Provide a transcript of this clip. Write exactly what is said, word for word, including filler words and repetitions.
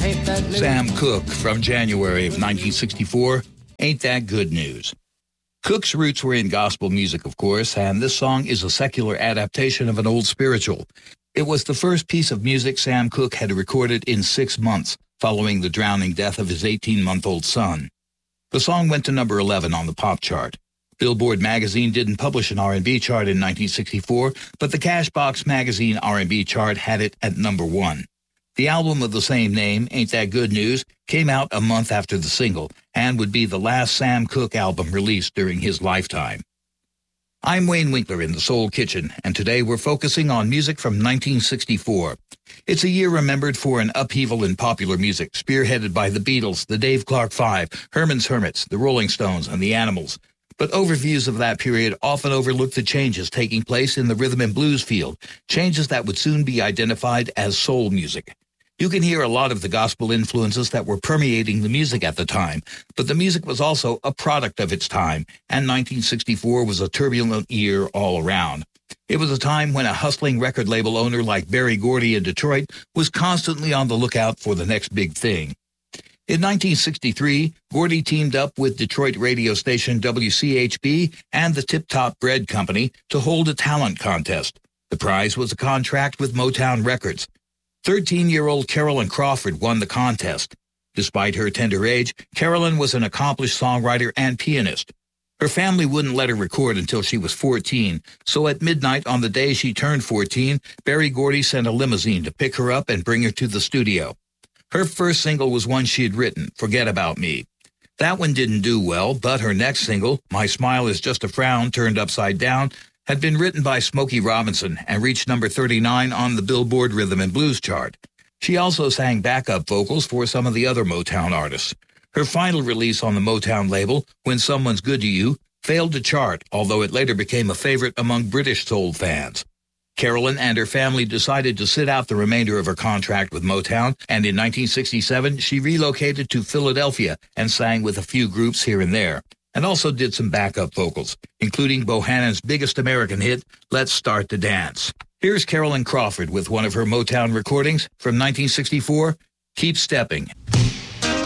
Sam Cooke from January of nineteen sixty-four, Ain't That Good News. Cooke's roots were in gospel music, of course, and this song is a secular adaptation of an old spiritual. It was the first piece of music Sam Cooke had recorded in six months, following the drowning death of his eighteen-month-old son. The song went to number eleven on the pop chart. Billboard magazine didn't publish an R and B chart in nineteen sixty-four, but the Cashbox magazine R and B chart had it at number one. The album of the same name, Ain't That Good News, came out a month after the single and would be the last Sam Cooke album released during his lifetime. I'm Wayne Winkler in the Soul Kitchen, and today we're focusing on music from nineteen sixty-four. It's a year remembered for an upheaval in popular music, spearheaded by the Beatles, the Dave Clark Five, Herman's Hermits, the Rolling Stones, and the Animals. But overviews of that period often overlook the changes taking place in the rhythm and blues field, changes that would soon be identified as soul music. You can hear a lot of the gospel influences that were permeating the music at the time, but the music was also a product of its time, and nineteen sixty-four was a turbulent year all around. It was a time when a hustling record label owner like Berry Gordy in Detroit was constantly on the lookout for the next big thing. In nineteen sixty-three, Gordy teamed up with Detroit radio station W C H B and the Tip Top Bread Company to hold a talent contest. The prize was a contract with Motown Records. thirteen-year-old Carolyn Crawford won the contest. Despite her tender age, Carolyn was an accomplished songwriter and pianist. Her family wouldn't let her record until she was fourteen, so at midnight on the day she turned fourteen, Berry Gordy sent a limousine to pick her up and bring her to the studio. Her first single was one she had written, Forget About Me. That one didn't do well, but her next single, My Smile Is Just a Frown Turned Upside Down, had been written by Smokey Robinson and reached number thirty-nine on the Billboard Rhythm and Blues chart. She also sang backup vocals for some of the other Motown artists. Her final release on the Motown label, When Someone's Good to You, failed to chart, although it later became a favorite among British soul fans. Carolyn and her family decided to sit out the remainder of her contract with Motown, and in nineteen sixty-seven, she relocated to Philadelphia and sang with a few groups here and there, and also did some backup vocals, including Bohannon's biggest American hit, Let's Start to Dance. Here's Carolyn Crawford with one of her Motown recordings from nineteen sixty-four, Keep Stepping.